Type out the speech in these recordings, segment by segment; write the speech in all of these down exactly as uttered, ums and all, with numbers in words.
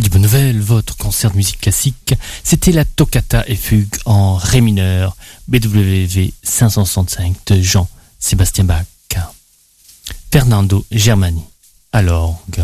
Radio Bonne Nouvelle, votre concert de musique classique, c'était la Toccata et Fugue en Ré mineur, B W V cinq cent soixante-cinq de Jean-Sébastien Bach. Fernando Germani à l'orgue.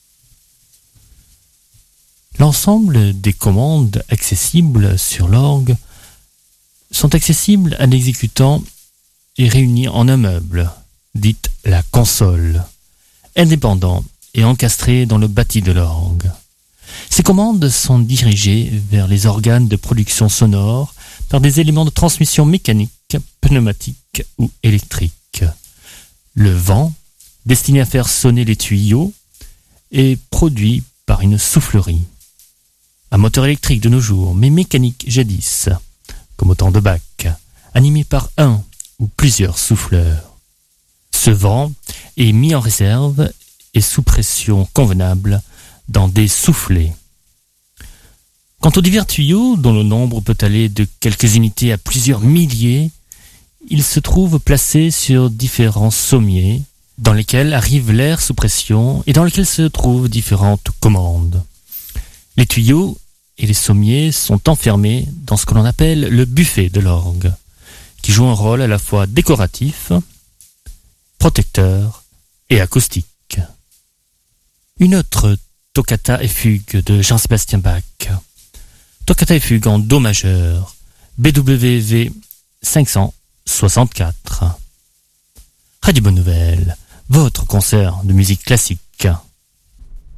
L'ensemble des commandes accessibles sur l'orgue sont accessibles à l'exécutant et réunies en un meuble, dite la console, indépendant et encastré dans le bâti de l'orgue. Ces commandes sont dirigées vers les organes de production sonore par des éléments de transmission mécanique, pneumatique ou électrique. Le vent, destiné à faire sonner les tuyaux, est produit par une soufflerie. Un moteur électrique de nos jours, mais mécanique jadis, comme au temps de Bach, animé par un ou plusieurs souffleurs. Ce vent est mis en réserve et sous pression convenable dans des soufflets. Quant aux divers tuyaux, dont le nombre peut aller de quelques unités à plusieurs milliers, ils se trouvent placés sur différents sommiers, dans lesquels arrive l'air sous pression et dans lesquels se trouvent différentes commandes. Les tuyaux et les sommiers sont enfermés dans ce que l'on appelle le buffet de l'orgue, qui joue un rôle à la fois décoratif, protecteur et acoustique. Une autre Toccata et Fugue de Jean-Sébastien Bach. Toccata et Fugue en Do majeur, B W V cinq cent soixante-quatre. Radio Bonne Nouvelle, votre concert de musique classique.